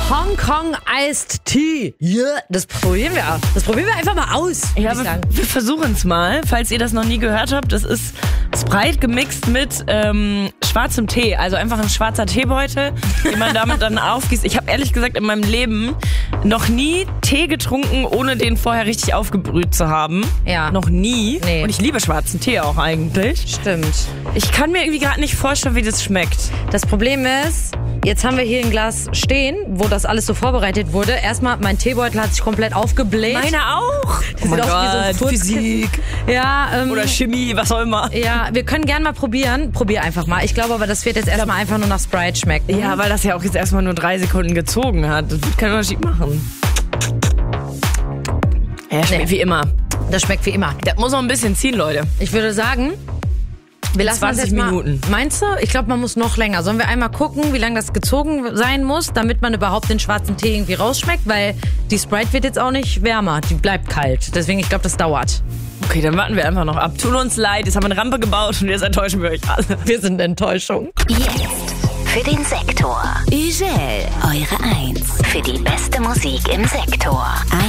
Hong Kong Iced Tea. Yeah, das probieren wir. Das probieren wir einfach mal aus. Ja, wir versuchen es mal. Falls ihr das noch nie gehört habt, das ist Sprite gemixt mit schwarzem Tee. Also einfach ein schwarzer Teebeutel, den man damit dann aufgießt. Ich habe ehrlich gesagt in meinem Leben noch nie Tee getrunken, ohne den vorher richtig aufgebrüht zu haben. Ja. Noch nie. Nee. Und ich liebe schwarzen Tee auch eigentlich. Stimmt. Ich kann mir irgendwie gerade nicht vorstellen, wie das schmeckt. Das Problem ist, jetzt haben wir hier ein Glas stehen, wo das alles so vorbereitet wurde. Erstmal, mein Teebeutel hat sich komplett aufgebläht. Meine auch. Das sieht aus wie so ein Furz- Physik. Ja, Oder Chemie, was auch immer. ja, wir können gerne mal probieren. Probier einfach mal. Ich glaube aber, das wird jetzt erstmal einfach nur nach Sprite schmecken. Ja, weil das ja auch jetzt erstmal nur 3 Sekunden gezogen hat. Das wird keinen Unterschied machen. Ja, schmeckt wie immer. Das schmeckt wie immer. Das muss noch ein bisschen ziehen, Leute. Ich würde sagen, wir lassen 20 das jetzt mal. Minuten. Meinst du? Ich glaube, man muss noch länger. Sollen wir einmal gucken, wie lange das gezogen sein muss, damit man überhaupt den schwarzen Tee irgendwie rausschmeckt? Weil die Sprite wird jetzt auch nicht wärmer. Die bleibt kalt. Deswegen, ich glaube, das dauert. Okay, dann warten wir einfach noch ab. Tut uns leid, jetzt haben wir eine Rampe gebaut und jetzt enttäuschen wir euch alle. Wir sind Enttäuschung. Jetzt für den Sektor. Ügel, eure 1. Für die beste Musik im Sektor.